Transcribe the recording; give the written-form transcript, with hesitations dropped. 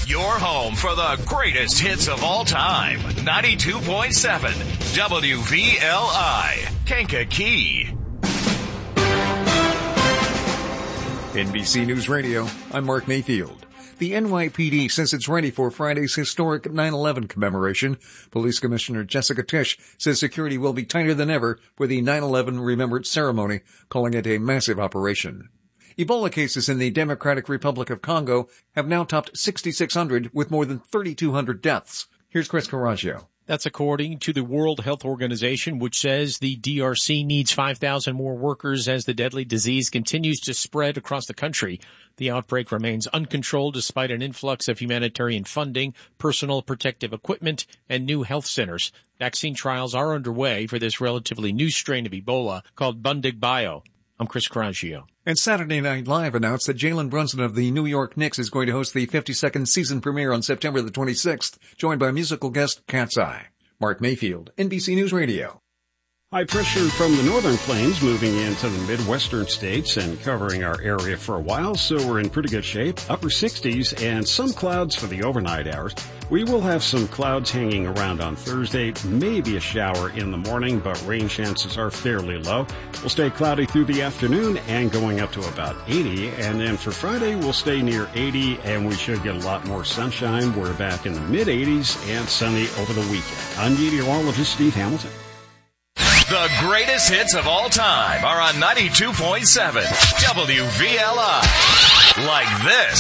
Your home for the greatest hits of all time. 92.7 WVLI, Kankakee. NBC News Radio, I'm Mark Mayfield. The NYPD says it's ready for Friday's historic 9/11 commemoration. Police Commissioner Jessica Tisch says security will be tighter than ever for the 9/11 Remembrance Ceremony, calling it a massive operation. Ebola cases in the Democratic Republic of Congo have now topped 6,600 with more than 3,200 deaths. Here's Chris Caraggio. That's according to the World Health Organization, which says the DRC needs 5,000 more workers as the deadly disease continues to spread across the country. The outbreak remains uncontrolled despite an influx of humanitarian funding, personal protective equipment, and new health centers. Vaccine trials are underway for this relatively new strain of Ebola called Bundibugyo. I'm Chris Caraggio. And Saturday Night Live announced that Jalen Brunson of the New York Knicks is going to host the 52nd season premiere on September the 26th, joined by musical guest Cat's Eye. Mark Mayfield, NBC News Radio. High pressure from the northern plains moving into the midwestern states and covering our area for a while, so we're in pretty good shape. Upper 60s and some clouds for the overnight hours. We will have some clouds hanging around on Thursday, maybe a shower in the morning, but rain chances are fairly low. We'll stay cloudy through the afternoon and going up to about 80. And then for Friday, we'll stay near 80 and we should get a lot more sunshine. We're back in the mid-80s and sunny over the weekend. I'm meteorologist Steve Hamilton. The greatest hits of all time are on 92.7 WVLI. Like this.